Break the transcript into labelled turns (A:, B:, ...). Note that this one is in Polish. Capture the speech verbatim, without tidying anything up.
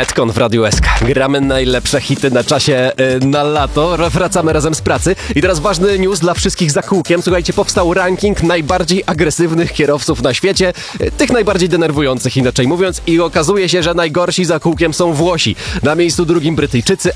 A: Metcon w Radiu S K. Gramy najlepsze hity na czasie yy, na lato. Wracamy razem z pracy. I teraz ważny news dla wszystkich za kółkiem. Słuchajcie, powstał ranking najbardziej agresywnych kierowców na świecie. Yy, tych najbardziej denerwujących, inaczej mówiąc. I okazuje się, że najgorsi za kółkiem są Włosi. Na miejscu drugim Brytyjczycy,